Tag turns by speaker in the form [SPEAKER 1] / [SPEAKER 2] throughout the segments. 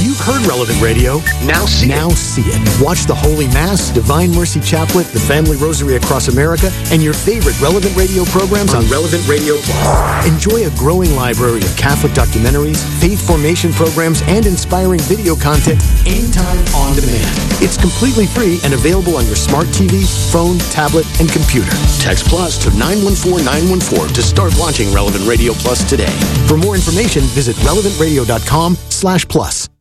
[SPEAKER 1] You've heard Relevant Radio. Now see it. Watch the Holy Mass, Divine Mercy Chaplet, the Family Rosary Across America, and your favorite Relevant Radio programs on Relevant Radio Plus. Enjoy a growing library of Catholic documentaries, faith formation programs, and inspiring video content anytime on demand. It's completely free and available on your smart TV, phone, tablet, and computer. Text Plus to 914914 to start watching Relevant Radio Plus today. For more information, visit relevantradio.com/plus.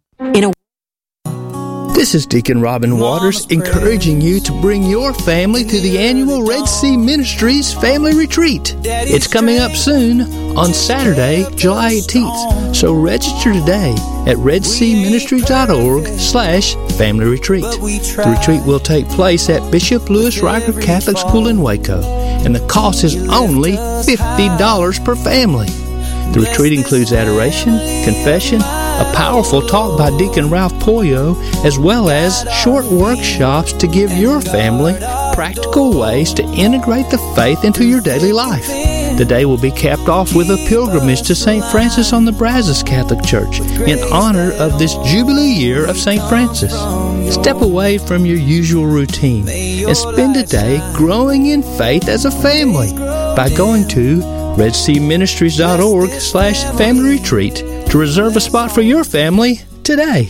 [SPEAKER 2] This is Deacon Robin Waters encouraging you to bring your family to the annual Red Sea Ministries Family Retreat. It's coming up soon on Saturday, July 18th. So register today at redseaministries.org/family retreat. The retreat will take place at Bishop Louis Riker Catholic School in Waco, and the cost is only $50 per family. The retreat includes adoration, confession, a powerful talk by Deacon Ralph Polio, as well as short workshops to give your family practical ways to integrate the faith into your daily life. The day will be capped off with a pilgrimage to St. Francis on the Brazos Catholic Church in honor of this Jubilee year of St. Francis. Step away from your usual routine and spend a day growing in faith as a family by going to redseaministries.org/family retreat to reserve a spot for your family today.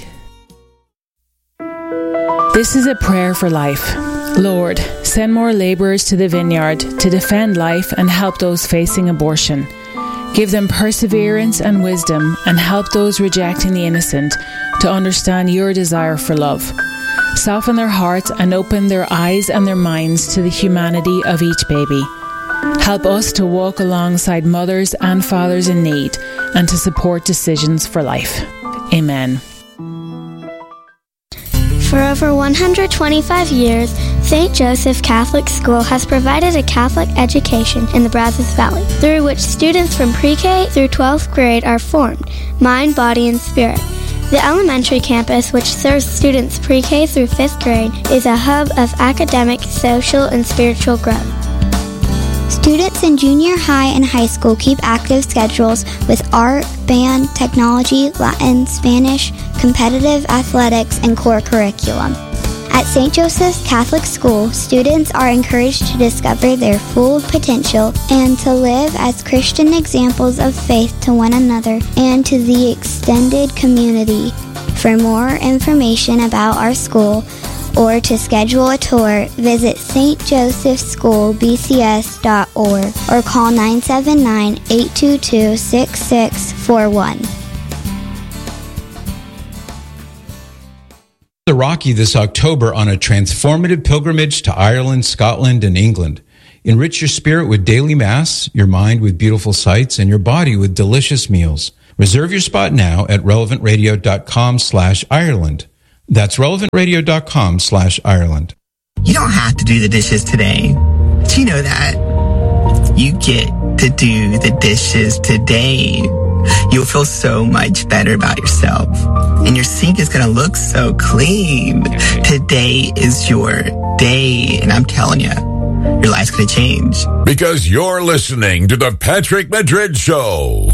[SPEAKER 3] This is a prayer for life. Lord, send more laborers to the vineyard to defend life and help those facing abortion. Give them perseverance and wisdom, and help those rejecting the innocent to understand your desire for love. Soften their hearts and open their eyes and their minds to the humanity of each baby. Help us to walk alongside mothers and fathers in need and to support decisions for life. Amen.
[SPEAKER 4] For over 125 years, St. Joseph Catholic School has provided a Catholic education in the Brazos Valley, through which students from pre-K through 12th grade are formed, mind, body, and spirit. The elementary campus, which serves students pre-K through 5th grade, is a hub of academic, social, and spiritual growth.
[SPEAKER 5] Students in junior high and high school keep active schedules with art, band, technology, Latin, Spanish, competitive athletics, and core curriculum. At St. Joseph's Catholic School, students are encouraged to discover their full potential and to live as Christian examples of faith to one another and to the extended community. For more information about our school, or to schedule a tour, visit stjosephschoolbcs.org or call 979-822-6641.
[SPEAKER 6] The Rocky this October on a transformative pilgrimage to Ireland, Scotland, and England. Enrich your spirit with daily mass, your mind with beautiful sights, and your body with delicious meals. Reserve your spot now at relevantradio.com/Ireland. That's relevantradio.com/Ireland.
[SPEAKER 7] You don't have to do the dishes today. Do you know that? You get to do the dishes today. You'll feel so much better about yourself. And your sink is going to look so clean. Today is your day. And I'm telling you, your life's going to change.
[SPEAKER 8] Because you're listening to The Patrick Madrid Show.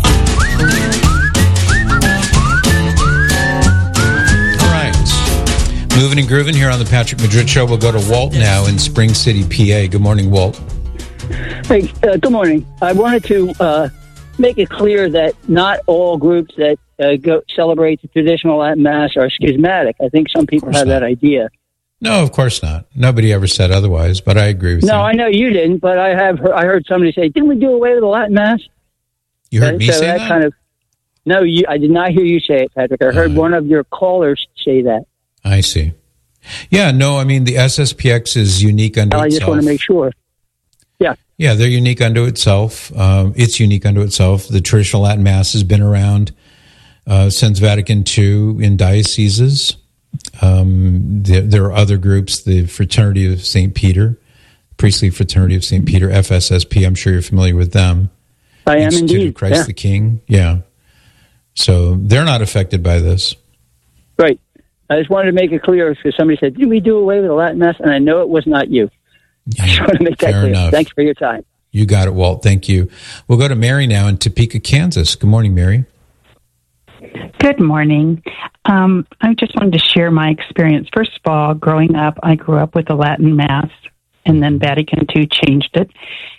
[SPEAKER 6] Moving and grooving here on the Patrick Madrid Show. We'll go to Walt now in Spring City, PA. Good morning, Walt.
[SPEAKER 9] Hey, good morning. I wanted to make it clear that not all groups that celebrate the traditional Latin Mass are schismatic. I think some people have that idea.
[SPEAKER 6] No, of course not. Nobody ever said otherwise, but I agree with you.
[SPEAKER 9] No, I know you didn't, but I heard somebody say, didn't we do away with the Latin Mass?
[SPEAKER 6] You heard me say that?
[SPEAKER 9] No, I did not hear you say it, Patrick. I heard one of your callers say that.
[SPEAKER 6] I see. Yeah, no, I mean, the SSPX is unique unto itself.
[SPEAKER 9] I just want to make sure. Yeah.
[SPEAKER 6] Yeah, they're unique unto itself. It's unique unto itself. The traditional Latin Mass has been around since Vatican II in dioceses. There are other groups, the Fraternity of St. Peter, Priestly Fraternity of St. Peter, FSSP. I'm sure you're familiar with them.
[SPEAKER 9] I am
[SPEAKER 6] Institute
[SPEAKER 9] indeed.
[SPEAKER 6] of Christ the King. Yeah. So they're not affected by this.
[SPEAKER 9] Right. I just wanted to make it clear because somebody said, did we do away with the Latin Mass? And I know it was not you. I just want to make that clear.
[SPEAKER 6] Enough.
[SPEAKER 9] Thanks for your time.
[SPEAKER 6] You got it, Walt. Thank you. We'll go to Mary now in Topeka, Kansas. Good morning, Mary.
[SPEAKER 10] Good morning. I just wanted to share my experience. First of all, growing up, I grew up with the Latin Mass, and then Vatican II changed it.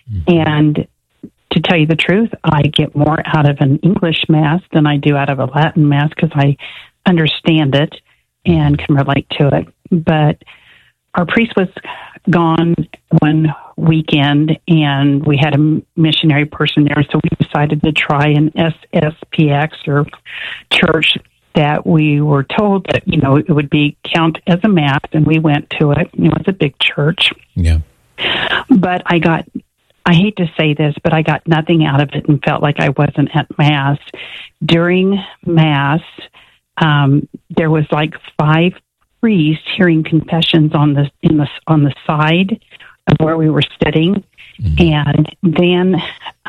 [SPEAKER 10] And to tell you the truth, I get more out of an English Mass than I do out of a Latin Mass because I understand it and can relate to it. But our priest was gone one weekend, and we had a missionary person there, so we decided to try an SSPX, or church that we were told that, it would be count as a Mass, and we went to it. It was a big church.
[SPEAKER 6] Yeah.
[SPEAKER 10] But I hate to say this, but I got nothing out of it and felt like I wasn't at Mass. During Mass, there was like 5 priests hearing confessions on the side of where we were sitting, and then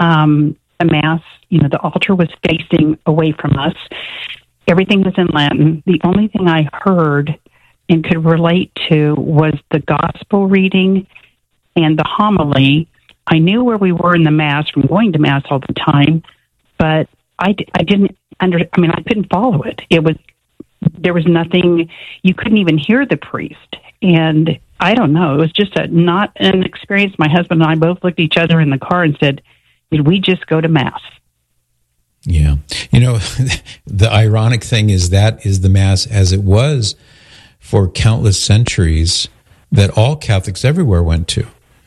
[SPEAKER 10] the Mass, the altar was facing away from us. Everything was in Latin. The only thing I heard and could relate to was the gospel reading and the homily. I knew where we were in the Mass from going to Mass all the time, but I couldn't follow it. There was nothing, you couldn't even hear the priest. And I don't know, it was just not an experience. My husband and I both looked at each other in the car and said, did we just go to Mass?
[SPEAKER 6] Yeah. The ironic thing is that is the Mass as it was for countless centuries that all Catholics everywhere went to.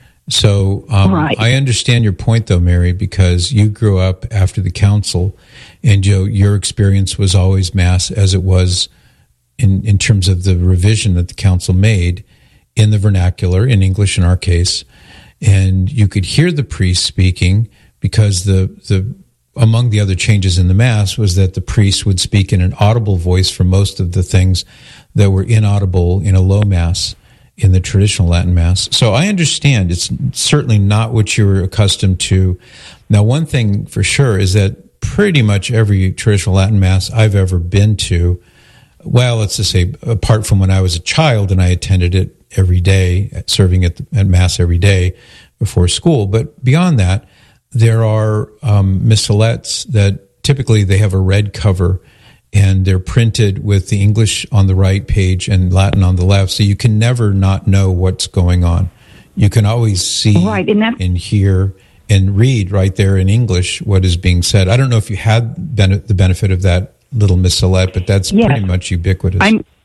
[SPEAKER 6] So right. I understand your point, though, Mary, because you grew up after the council, and your experience was always Mass as it was in terms of the revision that the council made in the vernacular, in English in our case, and you could hear the priest speaking because the among the other changes in the Mass was that the priest would speak in an audible voice for most of the things that were inaudible in a low Mass in the traditional Latin Mass. So I understand it's certainly not what you're accustomed to. Now, one thing for sure is that pretty much every traditional Latin Mass I've ever been to, well, let's just say apart from when I was a child and I attended it every day, serving at Mass every day before school, but beyond that, there are missalettes that typically they have a red cover and they're printed with the English on the right page and Latin on the left, so you can never not know what's going on. You can always see and hear and read right there in English what is being said. I don't know if you had the benefit of that little missalette, but that's pretty much ubiquitous.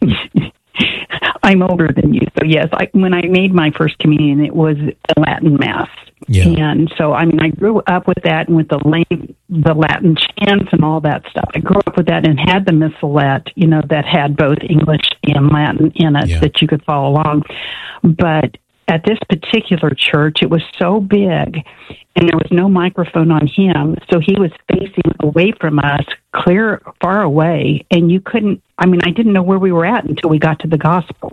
[SPEAKER 10] I'm older than you, so yes. When I made my first communion, it was the Latin Mass. Yeah. And so, I grew up with that and with the Latin chants and all that stuff. I grew up with that and had the missalette, that had both English and Latin in it that you could follow along. But at this particular church, it was so big and there was no microphone on him. So he was facing away from us, far away. And you couldn't, I didn't know where we were at until we got to the gospel.